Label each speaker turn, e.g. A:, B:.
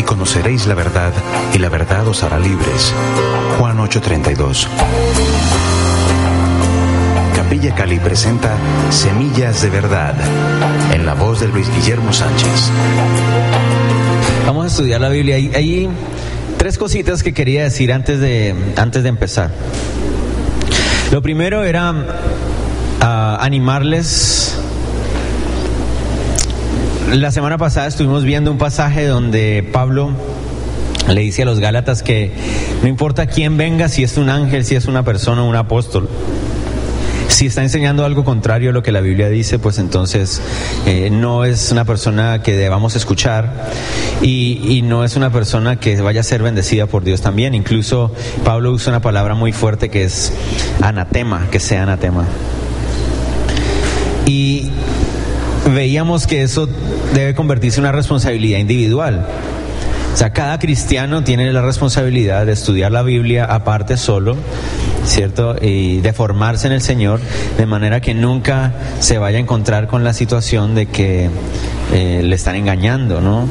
A: conoceréis la verdad, y la verdad os hará libres. Juan 8:32. Capilla Cali presenta Semillas de Verdad, en la voz de Luis Guillermo Sánchez.
B: Vamos a estudiar la Biblia. Hay tres cositas que quería decir antes de empezar. Lo primero era animarles. La semana pasada estuvimos viendo un pasaje donde Pablo le dice a los Gálatas que no importa quién venga, si es un ángel, si es una persona o un apóstol, si está enseñando algo contrario a lo que la Biblia dice, pues entonces no es una persona que debamos escuchar y no es una persona que vaya a ser bendecida por Dios también. Incluso Pablo usa una palabra muy fuerte que es anatema, que sea anatema. Y veíamos que eso debe convertirse en una responsabilidad individual. O sea, cada cristiano tiene la responsabilidad de estudiar la Biblia aparte solo, ¿cierto? Y de formarse en el Señor, de manera que nunca se vaya a encontrar con la situación de que le están engañando, ¿no?